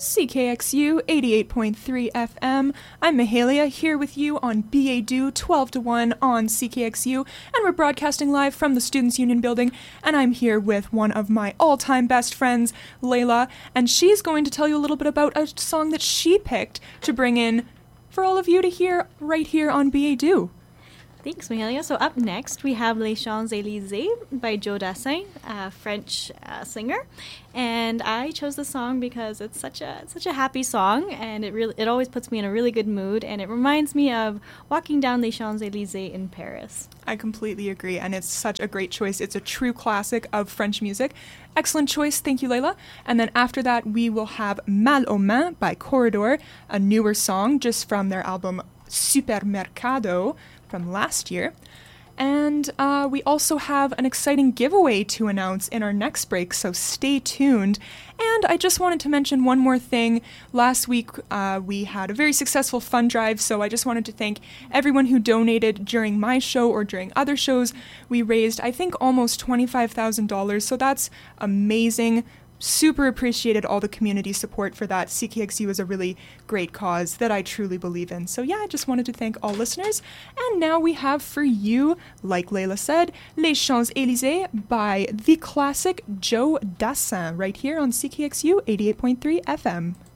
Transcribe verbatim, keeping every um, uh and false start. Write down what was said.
C K X U eighty-eight point three F M. I'm Mahalia, here with you on B A D U twelve to one on C K X U, and we're broadcasting live from the Students' Union building, and I'm here with one of my all-time best friends, Layla, and she's going to tell you a little bit about a song that she picked to bring in for all of you to hear right here on B A D U. Thanks, Mahalia. So up next, we have Les Champs-Élysées by Joe Dassin, a French uh, singer. And I chose the song because it's such a such a happy song, and it really it always puts me in a really good mood, and it reminds me of walking down Les Champs-Élysées in Paris. I completely agree, and it's such a great choice. It's a true classic of French music. Excellent choice. Thank you, Layla. And then after that, we will have Mal aux Mains by Corridor, a newer song just from their album Supermercado from last year. And uh, we also have an exciting giveaway to announce in our next break, so stay tuned. And I just wanted to mention one more thing. Last week, uh, we had a very successful fund drive, so I just wanted to thank everyone who donated during my show or during other shows. We raised, I think, almost twenty-five thousand dollars, so that's amazing. Super appreciated all the community support for that. C K X U is a really great cause that I truly believe in. So yeah, I just wanted to thank all listeners. And now we have for you, like Layla said, Les Champs-Élysées by the classic Joe Dassin right here on C K X U eighty-eight point three F M.